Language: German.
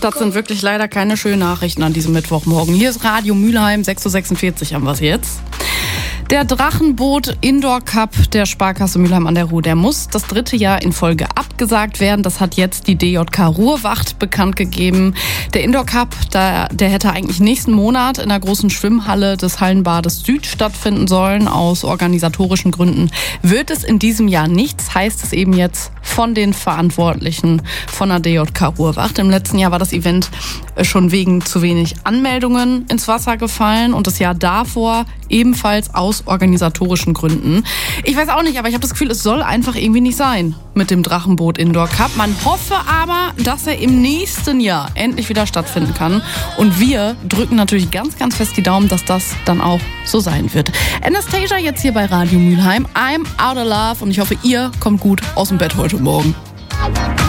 Das sind wirklich leider keine schönen Nachrichten an diesem Mittwochmorgen. Hier ist Radio Mülheim, 6.46 Uhr haben wir es jetzt. Der Drachenboot Indoor Cup der Sparkasse Mülheim an der Ruhr, der muss das 3. Jahr in Folge abgesagt werden. Das hat jetzt die DJK Ruhrwacht bekannt gegeben. Der Indoor Cup, der hätte eigentlich nächsten Monat in der großen Schwimmhalle des Hallenbades Süd stattfinden sollen. Aus organisatorischen Gründen wird es in diesem Jahr nichts, heißt es eben jetzt von den Verantwortlichen von der DJK Ruhrwacht. Im letzten Jahr war das Event schon wegen zu wenig Anmeldungen ins Wasser gefallen und das Jahr davor ebenfalls aus organisatorischen Gründen. Ich weiß auch nicht, aber ich habe das Gefühl, es soll einfach irgendwie nicht sein mit dem Drachenboot Indoor Cup. Man hoffe aber, dass er im nächsten Jahr endlich wieder stattfinden kann. Und wir drücken natürlich ganz, ganz fest die Daumen, dass das dann auch so sein wird. Anastasia jetzt hier bei Radio Mülheim. I'm out of love und ich hoffe, ihr kommt gut aus dem Bett heute Morgen.